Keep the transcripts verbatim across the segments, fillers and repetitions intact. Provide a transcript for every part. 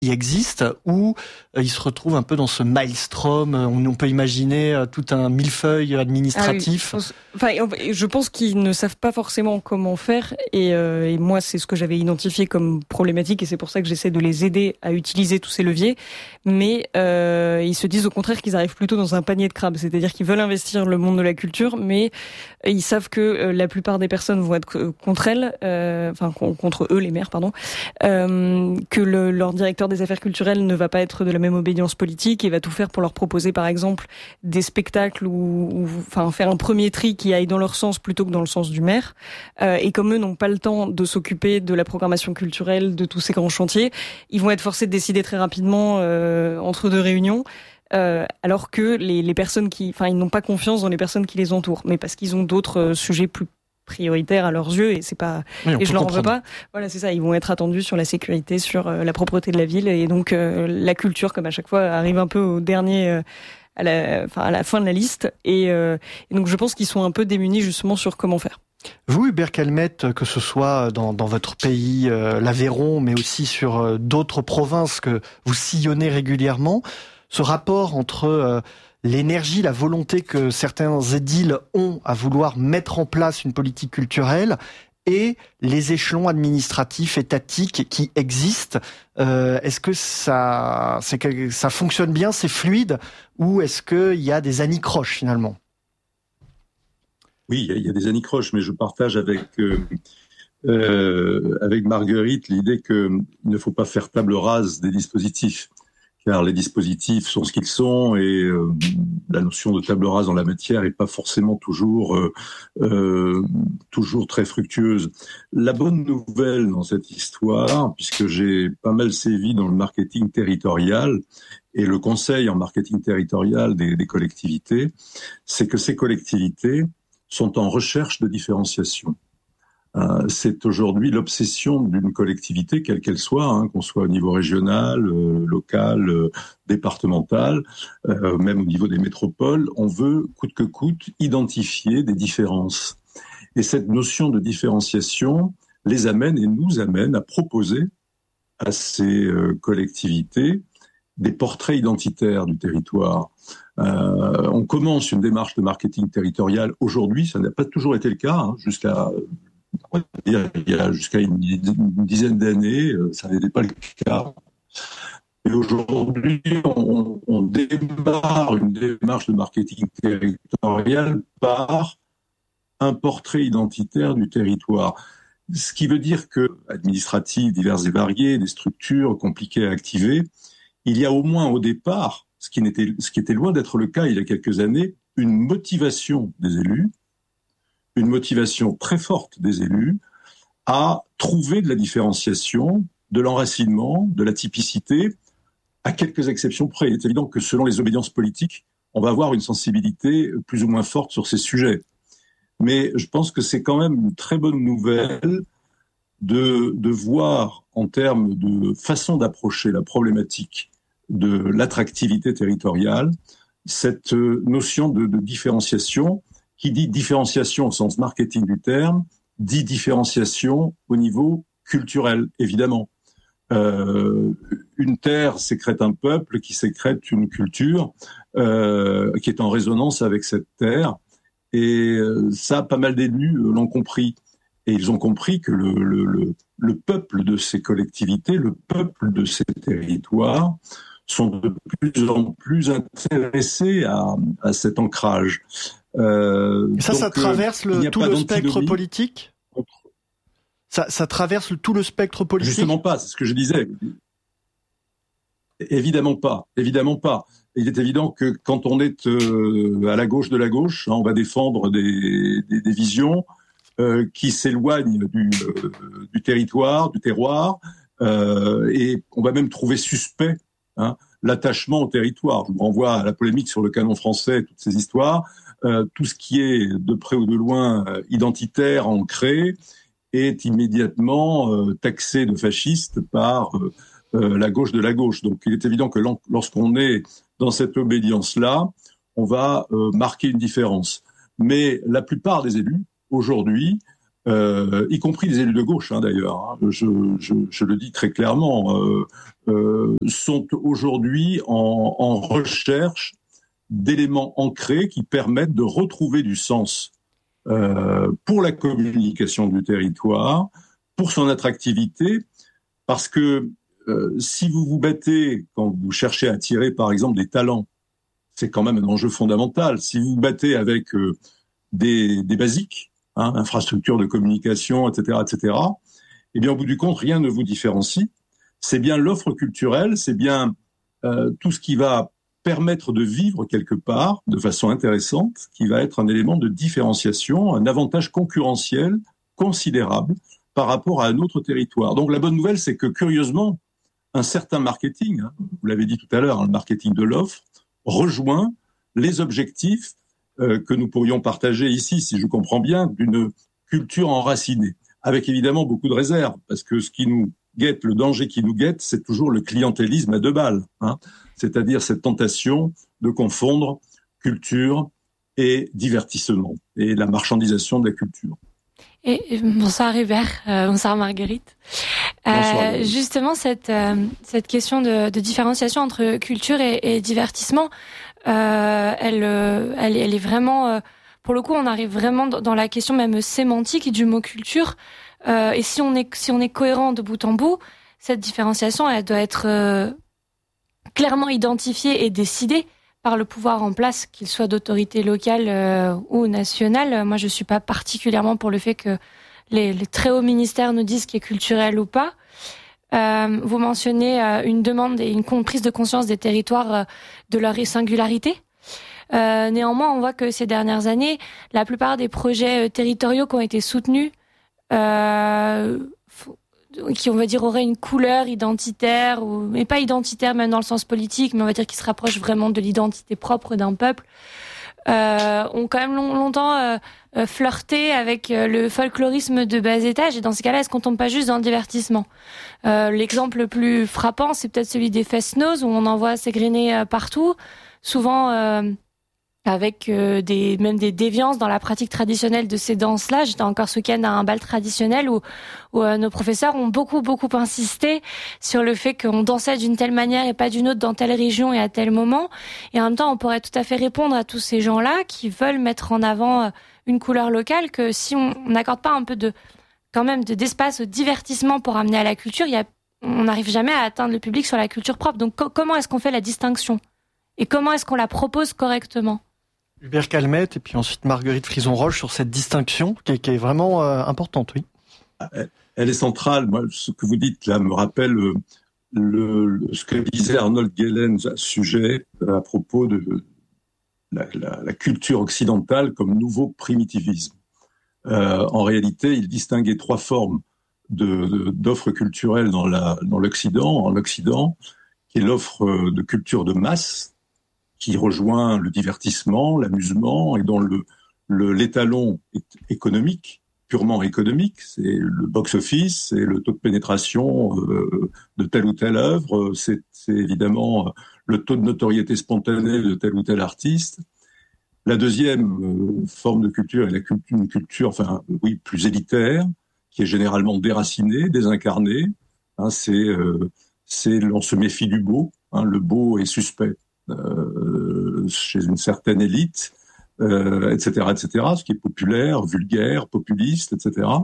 qui existe, ou euh, ils se retrouvent un peu dans ce maelstrom. On, on peut imaginer euh, tout un millefeuille administratif. Ah oui. Enfin, je pense qu'ils ne savent pas forcément comment faire, et, euh, et moi c'est ce que j'avais identifié comme problématique, et c'est pour ça que j'essaie de les aider à utiliser tous ces leviers. Mais euh, ils se disent au contraire qu'ils arrivent plutôt dans un panier de crabes, c'est-à-dire qu'ils veulent investir le monde de la culture, mais ils savent que euh, la plupart des personnes vont être contre elles, euh, enfin contre eux les maires, pardon, euh, que le, leur directeur des affaires culturelles ne va pas être de la même obédience politique et va tout faire pour leur proposer par exemple des spectacles ou, ou enfin faire un premier tri qui aille dans leur sens plutôt que dans le sens du maire. Euh, et comme eux n'ont pas le temps de s'occuper de la programmation culturelle, de tous ces grands chantiers, ils vont être forcés de décider très rapidement euh, entre deux réunions. Euh, alors que les, les personnes qui, enfin, ils n'ont pas confiance dans les personnes qui les entourent, mais parce qu'ils ont d'autres euh, sujets plus prioritaires à leurs yeux, et c'est pas, oui, et je leur en veux pas. Voilà, c'est ça. Ils vont être attendus sur la sécurité, sur euh, la propreté de la ville, et donc euh, la culture, comme à chaque fois, arrive un peu au dernier, euh, à la, enfin à la fin de la liste, et, euh, et donc je pense qu'ils sont un peu démunis justement sur comment faire. Vous, Hubert Calmette, que ce soit dans, dans votre pays, euh, l'Aveyron, mais aussi sur euh, d'autres provinces que vous sillonnez régulièrement, ce rapport entre euh, l'énergie, la volonté que certains édiles ont à vouloir mettre en place une politique culturelle et les échelons administratifs, étatiques qui existent, euh, est-ce que ça, c'est que ça fonctionne bien, c'est fluide, ou est-ce qu'il y a des anicroches finalement ? Oui, il y a des anicroches, mais je partage avec euh, euh, avec Marguerite l'idée qu'il ne faut pas faire table rase des dispositifs, car les dispositifs sont ce qu'ils sont, et euh, la notion de table rase en la matière n'est pas forcément toujours euh, euh, toujours très fructueuse. La bonne nouvelle dans cette histoire, puisque j'ai pas mal sévi dans le marketing territorial et le conseil en marketing territorial des, des collectivités, c'est que ces collectivités sont en recherche de différenciation. Euh, c'est aujourd'hui l'obsession d'une collectivité, quelle qu'elle soit, hein, qu'on soit au niveau régional, euh, local, euh, départemental, euh, même au niveau des métropoles. On veut, coûte que coûte, identifier des différences. Et cette notion de différenciation les amène et nous amène à proposer à ces euh, collectivités des portraits identitaires du territoire. Euh, on commence une démarche de marketing territorial aujourd'hui, ça n'a pas toujours été le cas, hein, jusqu'à, on va dire, il y a jusqu'à une, une dizaine d'années, ça n'était pas le cas. Et aujourd'hui, on, on démarre une démarche de marketing territorial par un portrait identitaire du territoire. Ce qui veut dire que, administratives diverses et variées, des structures compliquées à activer, il y a au moins au départ, ce qui, n'était, ce qui était loin d'être le cas il y a quelques années, une motivation des élus, une motivation très forte des élus à trouver de la différenciation, de l'enracinement, de la typicité, à quelques exceptions près. Il est évident que selon les obédiences politiques, on va avoir une sensibilité plus ou moins forte sur ces sujets. Mais je pense que c'est quand même une très bonne nouvelle de, de voir en termes de façon d'approcher la problématique de l'attractivité territoriale, cette notion de, de différenciation, qui dit différenciation au sens marketing du terme, dit différenciation au niveau culturel, évidemment. Euh, une terre sécrète un peuple qui sécrète une culture euh, qui est en résonance avec cette terre, et ça, pas mal d'élus l'ont compris. Et ils ont compris que le, le, le, le peuple de ces collectivités, le peuple de ces territoires, sont de plus en plus intéressés à, à cet ancrage. Euh, ça, donc, ça traverse le, tout le spectre politique entre... ça, ça traverse tout le spectre politique Justement pas, c'est ce que je disais. Évidemment pas, évidemment pas. Il est évident que quand on est euh, à la gauche de la gauche, hein, on va défendre des, des, des visions euh, qui s'éloignent du, euh, du territoire, du terroir, euh, et on va même trouver suspect hein, l'attachement au territoire. Je vous renvoie à la polémique sur le canon français, toutes ces histoires. Euh, tout ce qui est de près ou de loin euh, identitaire, ancré, est immédiatement euh, taxé de fasciste par euh, euh, la gauche de la gauche. Donc il est évident que lorsqu'on est dans cette obédience-là, on va euh, marquer une différence. Mais la plupart des élus, aujourd'hui, euh, y compris les élus de gauche, hein, d'ailleurs, hein, je, je, je le dis très clairement, euh, euh, sont aujourd'hui en, en recherche d'éléments ancrés qui permettent de retrouver du sens euh, pour la communication du territoire, pour son attractivité, parce que euh, si vous vous battez, quand vous cherchez à attirer par exemple des talents, c'est quand même un enjeu fondamental. Si vous vous battez avec euh, des, des basiques, hein, infrastructures de communication, et cetera, et cetera, eh bien au bout du compte, rien ne vous différencie. C'est bien l'offre culturelle, c'est bien euh, tout ce qui va permettre de vivre quelque part de façon intéressante, qui va être un élément de différenciation, un avantage concurrentiel considérable par rapport à un autre territoire. Donc la bonne nouvelle, c'est que curieusement, un certain marketing, hein, vous l'avez dit tout à l'heure, hein, le marketing de l'offre, rejoint les objectifs euh, que nous pourrions partager ici, si je comprends bien, d'une culture enracinée, avec évidemment beaucoup de réserves, parce que ce qui nous guette, le danger qui nous guette, c'est toujours le clientélisme à deux balles, hein, c'est-à-dire cette tentation de confondre culture et divertissement, et la marchandisation de la culture. Et bonsoir Hubert, euh, bonsoir Marguerite. Bonsoir. Euh, justement, cette euh, cette question de, de différenciation entre culture et, et divertissement, euh, elle, elle elle est vraiment, euh, pour le coup, on arrive vraiment dans la question même sémantique du mot culture. Euh, et si on est si on est cohérent de bout en bout, cette différenciation, elle doit être euh, clairement identifiée et décidée par le pouvoir en place, qu'il soit d'autorité locale euh, ou nationale. Moi, je suis pas particulièrement pour le fait que les, les très hauts ministères nous disent ce qui est culturel ou pas. Euh, vous mentionnez euh, une demande et une prise de conscience des territoires euh, de leur singularité. Euh, néanmoins, on voit que ces dernières années, la plupart des projets euh, territoriaux qui ont été soutenus, euh, qui, on va dire, auraient une couleur identitaire, ou, mais pas identitaire même dans le sens politique, mais on va dire qui se rapproche vraiment de l'identité propre d'un peuple, euh, ont quand même long, longtemps euh, euh, flirté avec euh, le folklorisme de bas étage. Et dans ces cas-là, est-ce qu'on tombe pas juste dans le divertissement ? euh, L'exemple le plus frappant, c'est peut-être celui des fest-noz, où on en voit s'égrener euh, partout, souvent euh, avec euh, des même des déviances dans la pratique traditionnelle de ces danses-là. J'étais encore ce week-end à un bal traditionnel où, où euh, nos professeurs ont beaucoup beaucoup insisté sur le fait qu'on dansait d'une telle manière et pas d'une autre dans telle région et à tel moment. Et en même temps, on pourrait tout à fait répondre à tous ces gens-là qui veulent mettre en avant euh, une couleur locale, que si on n'accorde pas un peu de quand même de d'espace au divertissement pour amener à la culture, il y a on n'arrive jamais à atteindre le public sur la culture propre. Donc co- comment est-ce qu'on fait la distinction et comment est-ce qu'on la propose correctement ? Hubert Calmette et puis ensuite Marguerite Frison-Roche sur cette distinction qui est, qui est vraiment euh, importante, oui. Elle est centrale. Moi, ce que vous dites là me rappelle le, le, ce que disait Arnold Gehlen à ce sujet à propos de la, la, la culture occidentale comme nouveau primitivisme. Euh, en réalité, il distinguait trois formes de, de, d'offres culturelles dans, la, dans l'Occident, en Occident, qui est l'offre de culture de masse, qui rejoint le divertissement, l'amusement, et dont le, le, l'étalon est économique, purement économique. C'est le box-office, c'est le taux de pénétration euh, de telle ou telle œuvre, c'est, c'est évidemment le taux de notoriété spontanée de tel ou tel artiste. La deuxième euh, forme de culture est la culture, une culture, enfin, oui, plus élitaire, qui est généralement déracinée, désincarnée. Hein, c'est, euh, c'est, on se méfie du beau. Hein, le beau est suspect. Euh, chez une certaine élite, euh, et cetera, et cetera, ce qui est populaire, vulgaire, populiste, et cetera.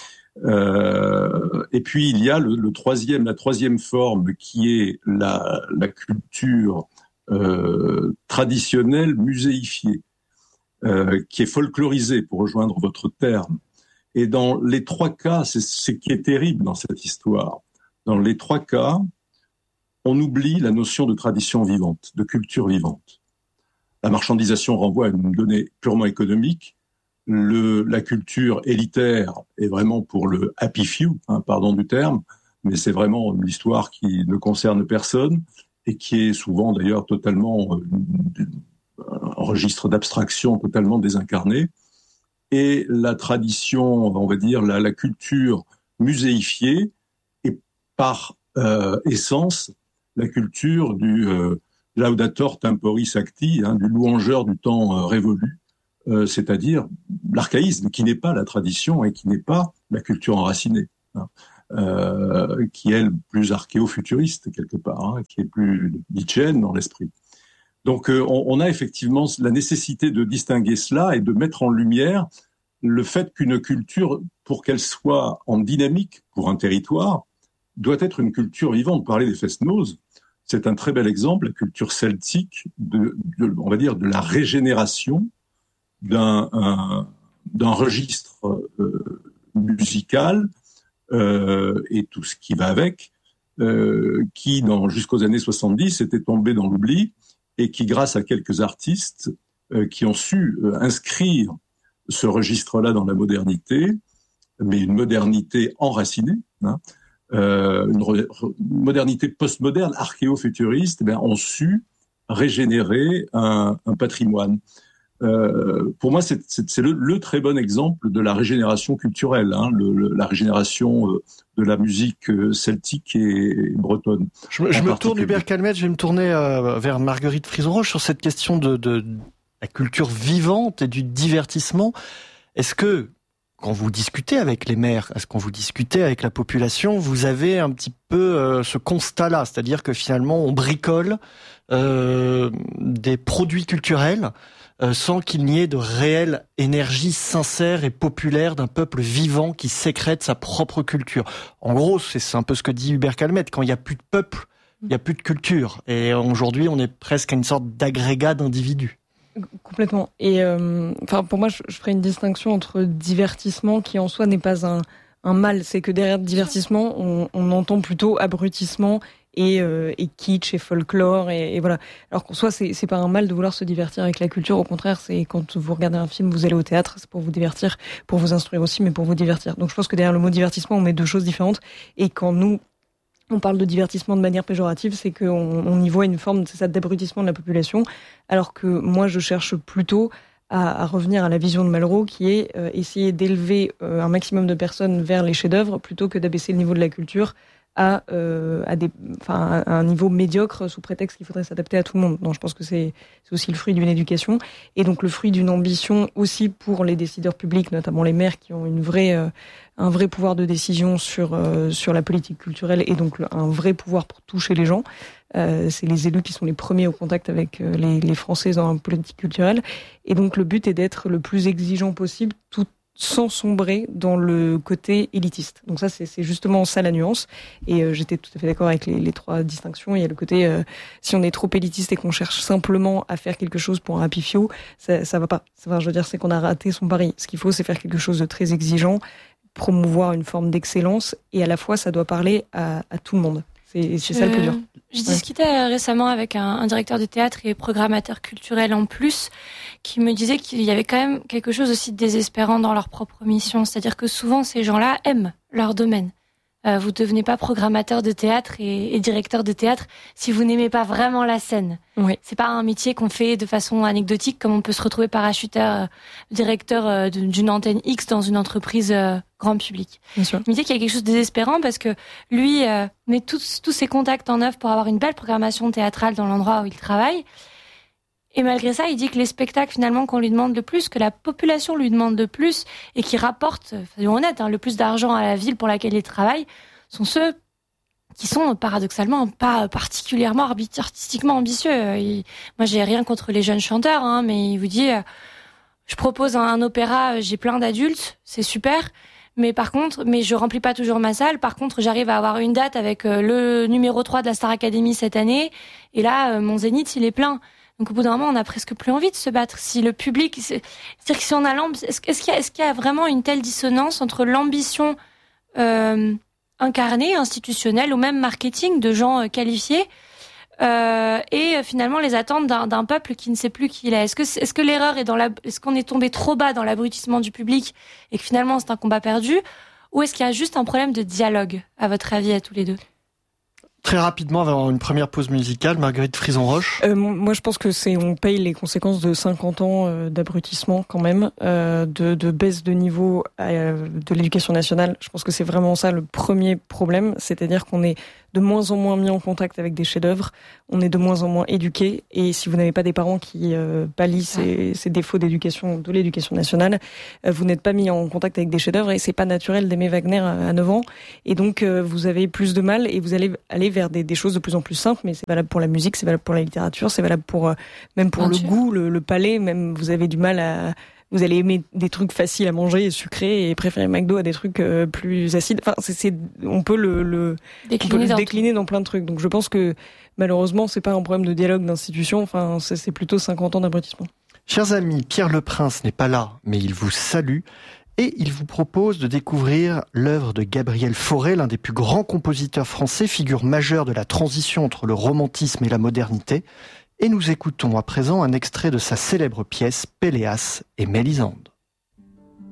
Euh, et puis il y a le, le troisième, la troisième forme qui est la, la culture euh, traditionnelle muséifiée, euh, qui est folklorisée, pour rejoindre votre terme. Et dans les trois cas, c'est ce qui est terrible dans cette histoire. Dans les trois cas, on oublie la notion de tradition vivante, de culture vivante. La marchandisation renvoie à une donnée purement économique. Le, la culture élitaire est vraiment pour le happy few, hein, pardon du terme, mais c'est vraiment une histoire qui ne concerne personne et qui est souvent d'ailleurs totalement euh, un registre d'abstraction totalement désincarné. Et la tradition, on va dire, la, la culture muséifiée est par euh, essence la culture du euh, laudator temporis acti, hein, du louangeur du temps euh, révolu, euh, c'est-à-dire l'archaïsme, qui n'est pas la tradition et qui n'est pas la culture enracinée, hein, euh, qui est plus archéo-futuriste quelque part, hein, qui est plus nietzschéenne dans l'esprit. Donc euh, on, on a effectivement la nécessité de distinguer cela et de mettre en lumière le fait qu'une culture, pour qu'elle soit en dynamique pour un territoire, doit être une culture vivante. Vous parlez des fest-noz, c'est un très bel exemple, la culture celtique, de, de, on va dire, de la régénération d'un, un, d'un registre euh, musical euh, et tout ce qui va avec, euh, qui, dans, jusqu'aux années soixante-dix, était tombé dans l'oubli et qui, grâce à quelques artistes euh, qui ont su euh, inscrire ce registre-là dans la modernité, mais une modernité enracinée, hein, euh, une, re, une modernité postmoderne, archéo-futuriste, eh bien, ont su régénérer un, un patrimoine. Euh, pour moi, c'est, c'est, c'est le, le très bon exemple de la régénération culturelle, hein, le, le, la régénération euh, de la musique euh, celtique et, et bretonne. Je, je me tourne, Hubert Calmette, je vais me tourner euh, vers Marguerite Frison-Roche sur cette question de, de, de la culture vivante et du divertissement. Est-ce que, quand vous discutez avec les maires, est-ce qu'on vous discutez avec la population, vous avez un petit peu euh, ce constat-là, c'est-à-dire que finalement on bricole euh, des produits culturels euh, sans qu'il n'y ait de réelle énergie sincère et populaire d'un peuple vivant qui sécrète sa propre culture. En gros, c'est, c'est un peu ce que dit Hubert Calmette, quand il n'y a plus de peuple, il n'y a plus de culture. Et aujourd'hui, on est presque à une sorte d'agrégat d'individus. Complètement. Et euh, enfin, pour moi, je, je ferais une distinction entre divertissement qui en soi n'est pas un, un mal. C'est que derrière divertissement, on, on entend plutôt abrutissement et, euh, et kitsch et folklore et, et voilà. Alors qu'en soi, c'est, c'est pas un mal de vouloir se divertir avec la culture. Au contraire, c'est quand vous regardez un film, vous allez au théâtre, c'est pour vous divertir, pour vous instruire aussi, mais pour vous divertir. Donc je pense que derrière le mot divertissement, on met deux choses différentes. Et quand nous on parle de divertissement de manière péjorative, c'est qu'on on y voit une forme, c'est ça, d'abrutissement de la population, alors que moi je cherche plutôt à, à revenir à la vision de Malraux, qui est euh, essayer d'élever euh, un maximum de personnes vers les chefs-d'œuvre plutôt que d'abaisser le niveau de la culture à, euh, à, des, enfin, à un niveau médiocre sous prétexte qu'il faudrait s'adapter à tout le monde. Non, je pense que c'est, c'est aussi le fruit d'une éducation et donc le fruit d'une ambition aussi pour les décideurs publics, notamment les maires qui ont une vraie, euh, un vrai pouvoir de décision sur, euh, sur la politique culturelle et donc le, un vrai pouvoir pour toucher les gens. Euh, c'est les élus qui sont les premiers au contact avec euh, les, les Français dans la politique culturelle. Et donc le but est d'être le plus exigeant possible tout sans sombrer dans le côté élitiste. Donc ça, c'est, c'est justement ça la nuance. Et euh, j'étais tout à fait d'accord avec les, les trois distinctions. Il y a le côté, euh, si on est trop élitiste et qu'on cherche simplement à faire quelque chose pour un happy few, ça, ça va pas. Enfin, je veux dire, c'est qu'on a raté son pari. Ce qu'il faut, c'est faire quelque chose de très exigeant, promouvoir une forme d'excellence, et à la fois, ça doit parler à, à tout le monde. C'est, c'est ça le plus dur. Je discutais ouais. récemment avec un, un directeur de théâtre et programmateur culturel en plus, qui me disait qu'il y avait quand même quelque chose aussi de désespérant dans leur propre mission. C'est-à-dire que souvent, ces gens-là aiment leur domaine. Euh, vous devenez pas programmateur de théâtre et, et directeur de théâtre si vous n'aimez pas vraiment la scène. Oui. C'est pas un métier qu'on fait de façon anecdotique, comme on peut se retrouver parachuteur, euh, directeur euh, d'une antenne X dans une entreprise euh, grand public. Bien sûr. Il me dit qu'il y a quelque chose de désespérant parce que lui euh, met tous, tous ses contacts en œuvre pour avoir une belle programmation théâtrale dans l'endroit où il travaille. Et malgré ça, il dit que les spectacles finalement qu'on lui demande le plus, que la population lui demande le plus et qui rapportent, soyons honnêtes, hein, le plus d'argent à la ville pour laquelle il travaille, sont ceux qui sont paradoxalement pas particulièrement artistiquement ambitieux. Et moi, j'ai rien contre les jeunes chanteurs, hein, mais il vous dit, euh, je propose un, un opéra, j'ai plein d'adultes, c'est super. Mais par contre, mais je remplis pas toujours ma salle. Par contre, j'arrive à avoir une date avec euh, le numéro trois de la Star Academy cette année. Et là, euh, mon zénith, il est plein. Donc au bout d'un moment, on a presque plus envie de se battre. Si le public, c'est, c'est-à-dire que si on a l'ambition, est-ce, est-ce qu'il y a, est-ce qu'il y a vraiment une telle dissonance entre l'ambition euh, incarnée, institutionnelle ou même marketing de gens euh, qualifiés euh, et euh, finalement les attentes d'un, d'un peuple qui ne sait plus qui il est. Est-ce que, est-ce que l'erreur est dans la, est-ce qu'on est tombé trop bas dans l'abrutissement du public et que finalement c'est un combat perdu, ou est-ce qu'il y a juste un problème de dialogue, à votre avis, à tous les deux? Très rapidement, avant une première pause musicale, Marguerite Frison-Roche. Euh, moi, je pense que c'est, on paye les conséquences de cinquante ans euh, d'abrutissement quand même, euh, de, de baisse de niveau euh, de l'éducation nationale. Je pense que c'est vraiment ça le premier problème, c'est-à-dire qu'on est de moins en moins mis en contact avec des chefs-d'œuvre, on est de moins en moins éduqué. Et si vous n'avez pas des parents qui euh, pallient ces, ces défauts d'éducation de l'éducation nationale, euh, vous n'êtes pas mis en contact avec des chefs-d'œuvre et c'est pas naturel d'aimer Wagner à neuf ans. Et donc euh, vous avez plus de mal et vous allez aller vers des, des choses de plus en plus simples. Mais c'est valable pour la musique, c'est valable pour la littérature, c'est valable pour euh, même pour Bien le sûr. goût, le, le palais. Même vous avez du mal à Vous allez aimer des trucs faciles à manger et sucrés et préférer McDo à des trucs euh, plus acides. Enfin, c'est, c'est, on peut le, le, décliner, on peut le dans décliner dans plein de trucs. Donc je pense que malheureusement, c'est pas un problème de dialogue d'institution. Enfin, c'est, c'est plutôt cinquante ans d'abrutissement. Chers amis, Pierre Leprince n'est pas là, mais il vous salue. Et il vous propose de découvrir l'œuvre de Gabriel Fauré, l'un des plus grands compositeurs français, figure majeure de la transition entre le romantisme et la modernité. Et nous écoutons à présent un extrait de sa célèbre pièce Péléas et Mélisande.